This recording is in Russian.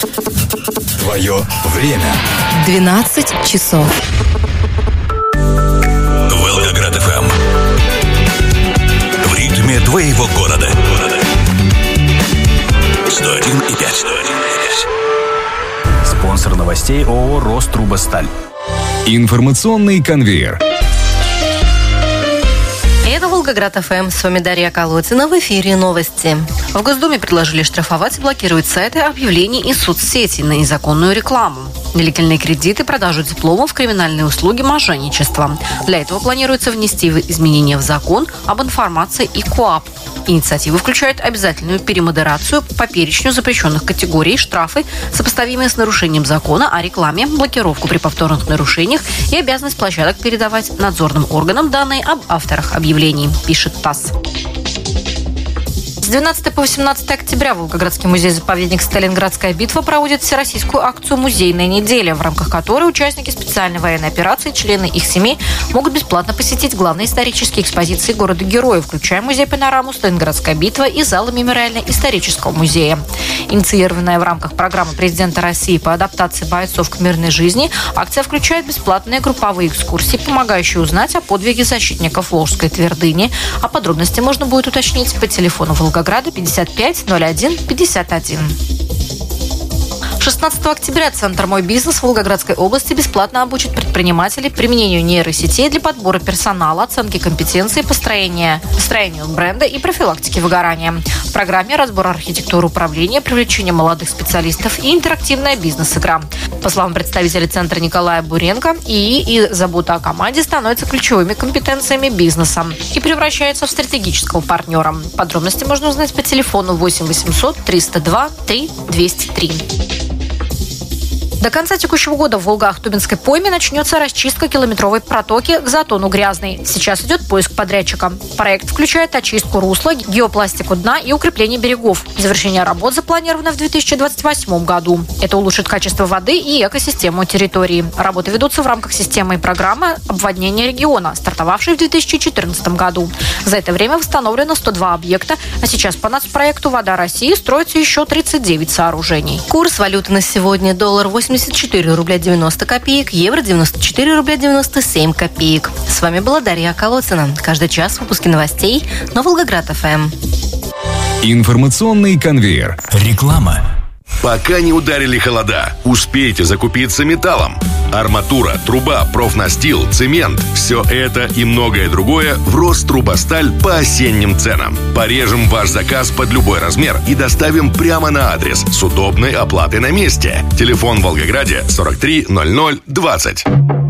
Твое время. 12 часов. Волгоград ФМ. В ритме твоего города. 101,5. Спонсор новостей ООО «Рострубосталь». Информационный конвейер. Это Волгоград ФМ. С вами Дарья Колотина. В эфире новости. В Госдуме предложили штрафовать и блокировать сайты объявлений и соцсети на незаконную рекламу. Длительные кредиты, продажу дипломов, криминальные услуги, мошенничество. Для этого планируется внести изменения в закон об информации и КоАП. Инициатива включает обязательную перемодерацию по перечню запрещенных категорий, штрафы, сопоставимые с нарушением закона о рекламе, блокировку при повторных нарушениях и обязанность площадок передавать надзорным органам данные об авторах объявлений, пишет ТАСС. С 12 по 18 октября Волгоградский музей-заповедник «Сталинградская битва» проводит всероссийскую акцию «Музейная неделя», в рамках которой участники специальной военной операции, члены их семей могут бесплатно посетить главные исторические экспозиции города-героя, включая музей-панораму «Сталинградская битва» и залы Мемориально-исторического музея. Инициированная в рамках программы президента России по адаптации бойцов к мирной жизни, акция включает бесплатные групповые экскурсии, помогающие узнать о подвиге защитников Волжской твердыни. А подробности можно будет уточнить по телефону Волгограда 55 01 51. 16 октября Центр «Мой бизнес» в Волгоградской области бесплатно обучит предпринимателей применению нейросетей для подбора персонала, оценки компетенций, построению бренда и профилактики выгорания. В программе разбор архитектуры управления, привлечение молодых специалистов и интерактивная бизнес-игра. По словам представителя Центра Николая Буренко, ИИ и забота о команде становятся ключевыми компетенциями бизнеса и превращаются в стратегического партнера. Подробности можно узнать по телефону 8 800 302 3 203. До конца текущего года в Волго-Ахтубинской пойме начнется расчистка километровой протоки к затону Грязный. Сейчас идет поиск подрядчика. Проект включает очистку русла, геопластику дна и укрепление берегов. Завершение работ запланировано в 2028 году. Это улучшит качество воды и экосистему территории. Работы ведутся в рамках системы и программы обводнения региона, стартовавшей в 2014 году. За это время восстановлено 102 объекта, а сейчас по нацпроекту «Вода России» строится еще 39 сооружений. Курс валюты на сегодня: доллар 84 рубля 90 копеек, евро 94 рубля 97 копеек. С вами была Дарья Колотина. Каждый час выпуски новостей на Волгоград ФМ. Информационный конвейер. Реклама. Пока не ударили холода, успейте закупиться металлом. Арматура, труба, профнастил, цемент – все это и многое другое в Рострубосталь по осенним ценам. Порежем ваш заказ под любой размер и доставим прямо на адрес с удобной оплатой на месте. Телефон в Волгограде 43 00 20.